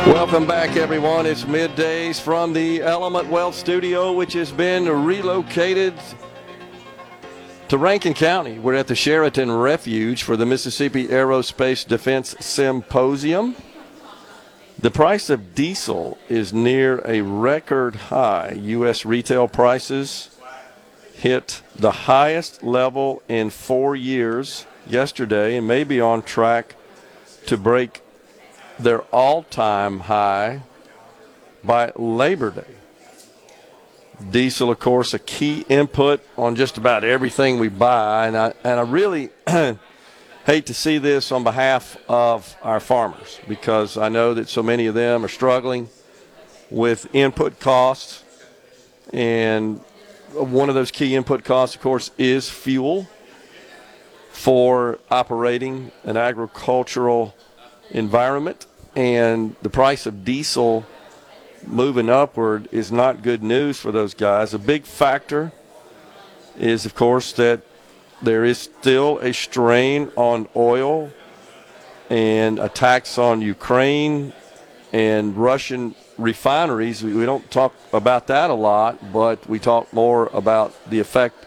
Welcome back, everyone. It's middays from the Element Wealth Studio, which has been relocated to Rankin County. We're at the Sheraton Refuge for the Mississippi Aerospace Defense Symposium. The price of diesel is near a record high. U.S. retail prices hit the highest level in 4 years yesterday and may be on track to break their all-time high by Labor Day. Diesel, of course, a key input on just about everything we buy, and I really hate to see this on behalf of our farmers because I know that so many of them are struggling with input costs, and one of those key input costs, of course, is fuel for operating an agricultural environment, and the price of diesel moving upward is not good news for those guys. A big factor is, of course, that there is still a strain on oil and attacks on Ukraine and Russian refineries. We don't talk about that a lot, but we talk more about the effect